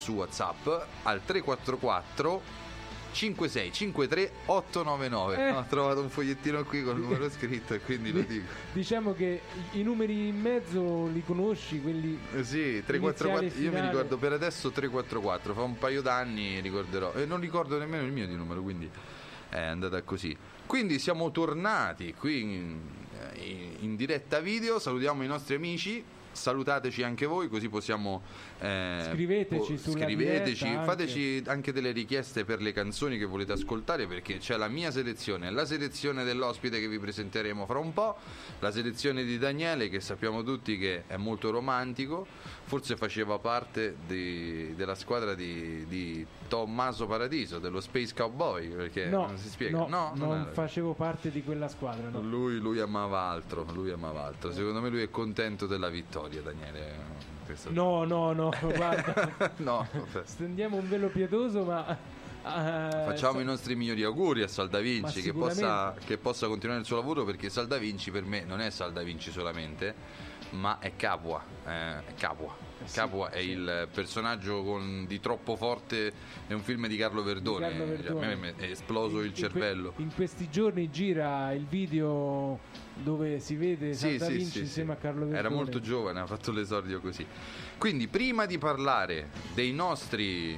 su WhatsApp al 344 5653 899. Ho trovato un fogliettino qui con il numero scritto e quindi lo dico. Diciamo che i numeri in mezzo li conosci, quelli sì, 344. Io mi ricordo per adesso 344, fa un paio d'anni ricorderò e non ricordo nemmeno il mio di numero, quindi è andata così. Quindi siamo tornati qui in diretta video, salutiamo i nostri amici. Salutateci anche voi, così possiamo scriveteci, fateci anche delle richieste per le canzoni che volete ascoltare, perché c'è la mia selezione, la selezione dell'ospite che vi presenteremo fra un po', la selezione di Daniele, che sappiamo tutti che è molto romantico, forse faceva parte della squadra di Tommaso Paradiso, dello Space Cowboy, perché non si spiega. No, non facevo parte di quella squadra, no. Lui amava altro, secondo me lui è contento della vittoria, Daniele. No, guarda. No, stendiamo un velo pietoso, ma facciamo i nostri migliori auguri a Sal Da Vinci, che possa continuare il suo lavoro, perché Sal Da Vinci per me non è Sal Da Vinci solamente, ma è Capua. Capua è il personaggio di Troppo Forte, è un film di Carlo Verdone. A me è esploso il cervello. In questi giorni gira il video dove si vede Sal Da Vinci insieme a Carlo Verdone. Era molto giovane, ha fatto l'esordio così. Quindi prima di parlare dei nostri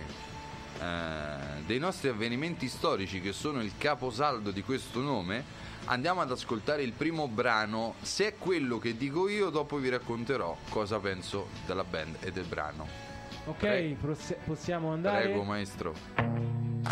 avvenimenti storici, che sono il caposaldo di questo nome, andiamo ad ascoltare il primo brano. Se è quello che dico io, dopo vi racconterò cosa penso della band e del brano. Ok, possiamo andare? Prego, maestro.